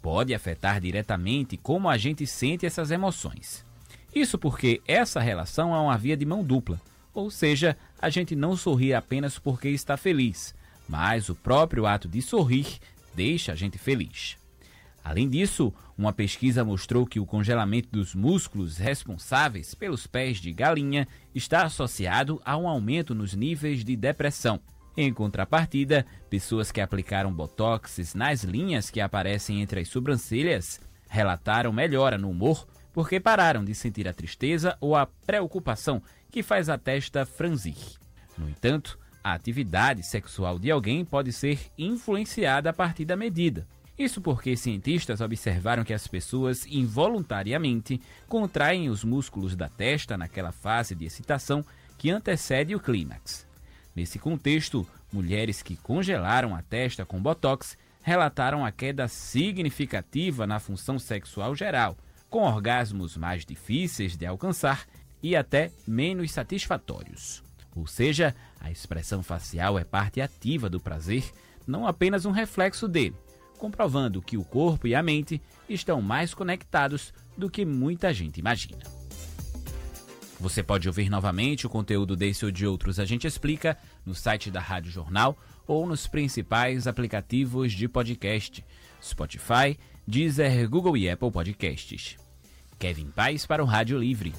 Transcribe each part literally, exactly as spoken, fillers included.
pode afetar diretamente como a gente sente essas emoções. Isso porque essa relação é uma via de mão dupla, ou seja, a gente não sorri apenas porque está feliz, mas o próprio ato de sorrir deixa a gente feliz. Além disso, uma pesquisa mostrou que o congelamento dos músculos responsáveis pelos pés de galinha está associado a um aumento nos níveis de depressão. Em contrapartida, pessoas que aplicaram botox nas linhas que aparecem entre as sobrancelhas relataram melhora no humor porque pararam de sentir a tristeza ou a preocupação que faz a testa franzir. No entanto, a atividade sexual de alguém pode ser influenciada a partir da medida. Isso porque cientistas observaram que as pessoas involuntariamente contraem os músculos da testa naquela fase de excitação que antecede o clímax. Nesse contexto, mulheres que congelaram a testa com botox relataram a queda significativa na função sexual geral, com orgasmos mais difíceis de alcançar e até menos satisfatórios. Ou seja, a expressão facial é parte ativa do prazer, não apenas um reflexo dele, comprovando que o corpo e a mente estão mais conectados do que muita gente imagina. Você pode ouvir novamente o conteúdo desse ou de outros A Gente Explica no site da Rádio Jornal ou nos principais aplicativos de podcast, Spotify, Deezer, Google e Apple Podcasts. Kevin Paes para o Rádio Livre.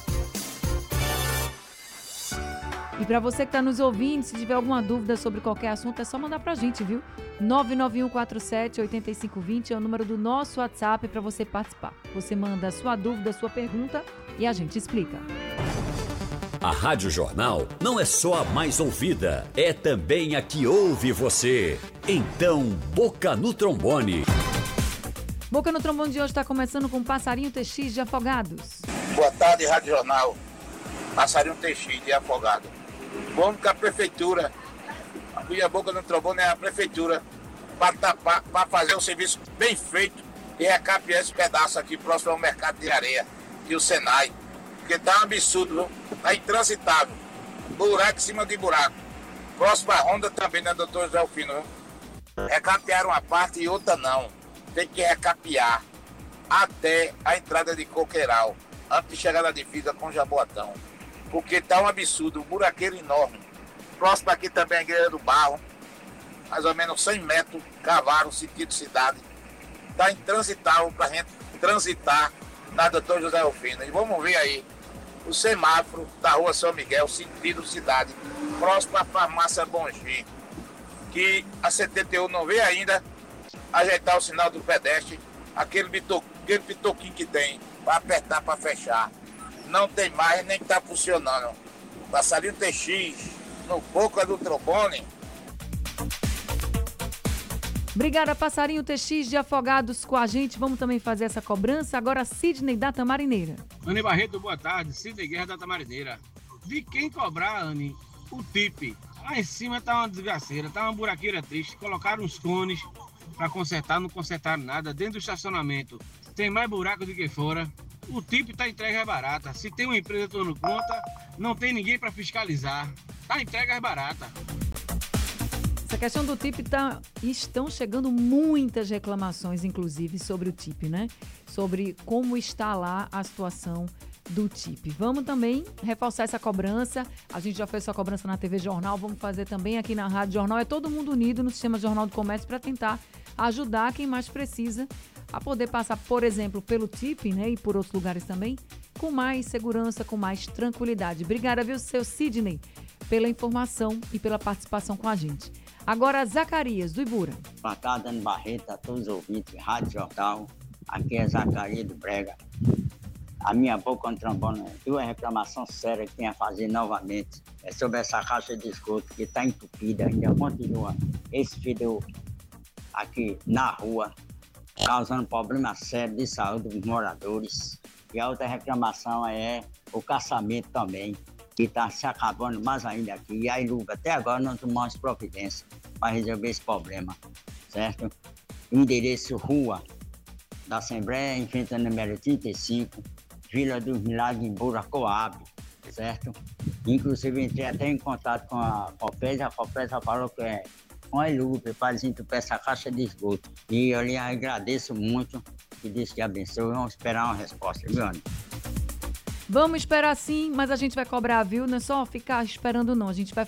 E para você que está nos ouvindo, se tiver alguma dúvida sobre qualquer assunto, é só mandar para a gente, viu? nove nove um quatro sete oito cinco dois zero é o número do nosso WhatsApp para você participar. Você manda a sua dúvida, a sua pergunta e a gente explica. A Rádio Jornal não é só a mais ouvida, é também a que ouve você. Então, Boca no Trombone. Boca no Trombone de hoje está começando com Passarinho T X de Afogados. Boa tarde, Rádio Jornal. Passarinho T X de Afogados. Vamos com a prefeitura. A minha Boca no Trombone é a prefeitura para fazer um serviço bem feito e recapear esse pedaço aqui próximo ao mercado de areia e o Senai. Porque tá um absurdo, viu? Tá intransitável. Buraco em cima de buraco. Próxima ronda também, né, doutor José Alfino, viu? Recapearam uma parte e outra não. Tem que recapear até a entrada de Coqueiral, antes de chegar na divisa com Jaboatão. Porque tá um absurdo, um buraqueiro enorme. Próximo aqui também a Igreja do Barro, mais ou menos cem metros, cavaram sentido cidade. Tá intransitável pra gente transitar na doutor José Alfino. E vamos ver aí o semáforo da rua São Miguel, sentido cidade, próximo à farmácia Bongi, que a C T T U não vê ainda ajeitar o sinal do pedestre, aquele, bito, aquele pitoquinho que tem, para apertar, para fechar. Não tem mais, nem está funcionando. Passarinho T X, no Boca do Trombone. Obrigada, Passarinho T X de Afogados com a gente. Vamos também fazer essa cobrança. Agora, Sidney da Tamarineira. Anny Barreto, boa tarde. Sidney Guerra da Tamarineira. De quem cobrar, Anny, o tipe. Lá em cima tá uma desgraceira, tá uma buraqueira triste. Colocaram uns cones para consertar, não consertaram nada. Dentro do estacionamento tem mais buraco do que fora. O tipe tá entregue é barata. Se tem uma empresa tomando conta, não tem ninguém para fiscalizar. Tá entregue é barata. Essa questão do T I P tá, estão chegando muitas reclamações, inclusive, sobre o T I P, né? Sobre como está lá a situação do T I P. Vamos também reforçar essa cobrança. A gente já fez essa cobrança na T V Jornal, vamos fazer também aqui na Rádio Jornal. É todo mundo unido no Sistema Jornal do Comércio para tentar ajudar quem mais precisa a poder passar, por exemplo, pelo T I P, né? E por outros lugares também, com mais segurança, com mais tranquilidade. Obrigada, viu, seu Sidney, pela informação e pela participação com a gente. Agora, Zacarias, do Ibura. Boa tarde, Anny Barreto, a todos os ouvintes, Rádio Jornal. Aqui é Zacarias do Brega. A minha boca no trombone, duas reclamações sérias que tem a fazer novamente. É sobre essa caixa de esgoto que está entupida, ainda continua esse fedor aqui na rua, causando problemas sérios de saúde dos moradores. E a outra reclamação é o caçamento também, que está se acabando mais ainda aqui. E a Iluga, até agora, não tomamos providência para resolver esse problema, certo? Endereço Rua da Assembleia, em frente ao número trinta e cinco, Vila dos Milagres, em Buracoab, certo? Inclusive, entrei até em contato com a Copesa, a Copesa falou que é com a Ilupe para desentupir essa caixa de esgoto. E eu lhe agradeço muito e Deus te abençoe. Vamos esperar uma resposta, viu, Ana? Vamos esperar sim, mas a gente vai cobrar, viu? Não é só ficar esperando não, a gente vai